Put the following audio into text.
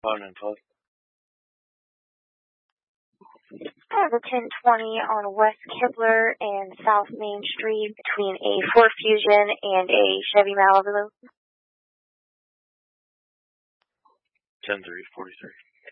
Phone and post. I have a 1020 on West Kibler and South Main Street between a Ford Fusion and a Chevy Malibu. 10-3-43.